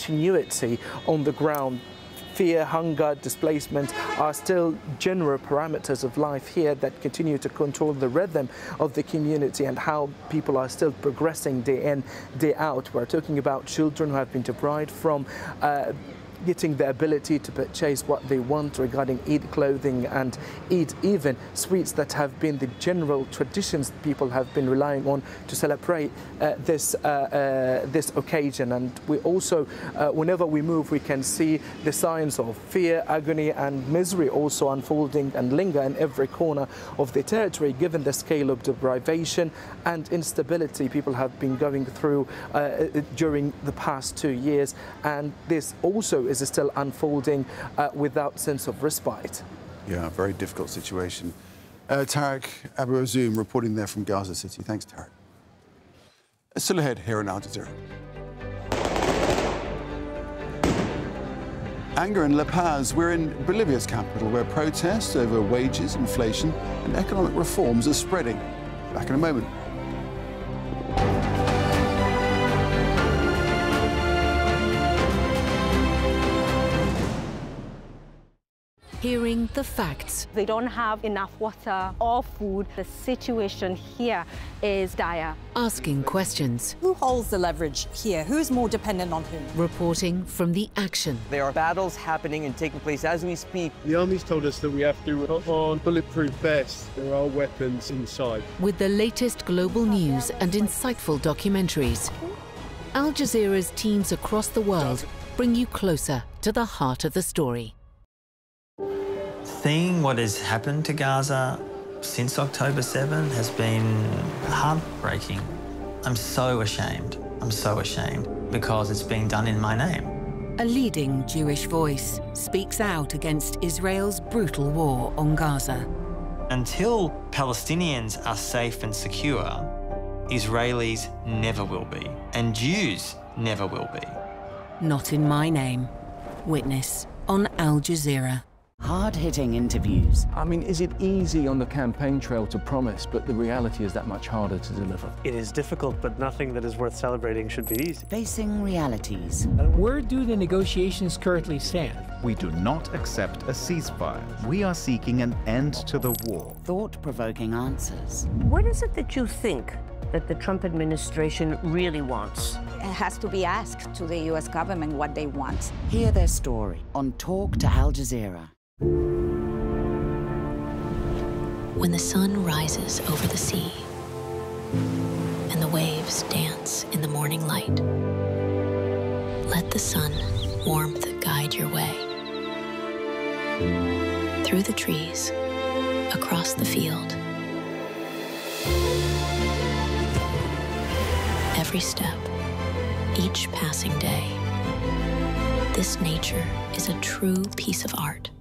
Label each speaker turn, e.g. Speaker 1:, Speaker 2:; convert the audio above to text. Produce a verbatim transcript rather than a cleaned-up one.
Speaker 1: continuity on the ground. Fear, hunger, displacement are still general parameters of life here that continue to control the rhythm of the community and how people are still progressing day in, day out. We're talking about children who have been deprived from uh, getting the ability to purchase what they want regarding Eid clothing and Eid even sweets that have been the general traditions people have been relying on to celebrate uh, this uh, uh, this occasion. And we also, uh, whenever we move, we can see the signs of fear, agony and misery also unfolding and linger in every corner of the territory, given the scale of deprivation and instability people have been going through uh, during the past two years. And this also is still unfolding uh, without sense of respite.
Speaker 2: Yeah, very difficult situation. Uh, Tarek Abu Azoum reporting there from Gaza City. Thanks, Tarek. Still ahead here on Al Jazeera. Anger in La Paz. We're in Bolivia's capital, where protests over wages, inflation and economic reforms are spreading. Back in a moment.
Speaker 3: Hearing the facts.
Speaker 4: They don't have enough water or food. The situation here is dire.
Speaker 3: Asking questions.
Speaker 5: Who holds the leverage here? Who's more dependent on whom?
Speaker 3: Reporting from the action.
Speaker 6: There are battles happening and taking place as we speak.
Speaker 7: The army's told us that we have to put on bulletproof vests. There are weapons inside.
Speaker 3: With the latest global news and insightful documentaries, Al Jazeera's teams across the world bring you closer to the heart of the story.
Speaker 8: Seeing what has happened to Gaza since October seventh has been heartbreaking. I'm so ashamed. I'm so ashamed because it's being done in my name.
Speaker 3: A leading Jewish voice speaks out against Israel's brutal war on Gaza.
Speaker 8: Until Palestinians are safe and secure, Israelis never will be, and Jews never will be.
Speaker 3: Not in my name. Witness on Al Jazeera.
Speaker 9: Hard-hitting interviews.
Speaker 10: I mean, is it easy on the campaign trail to promise, but the reality is that much harder to deliver?
Speaker 11: It is difficult, but nothing that is worth celebrating should be easy.
Speaker 9: Facing realities.
Speaker 12: Where do the negotiations currently stand?
Speaker 13: We do not accept a ceasefire. We are seeking an end to the war.
Speaker 9: Thought-provoking answers.
Speaker 14: What is it that you think that the Trump administration really wants?
Speaker 15: It has to be asked to the U S government what they want.
Speaker 9: Hear their story on Talk to Al Jazeera.
Speaker 16: When the sun rises over the sea and the waves dance in the morning light, let the sun warmth guide your way. Through the trees, across the field, every step, each passing day, this nature is a true piece of art.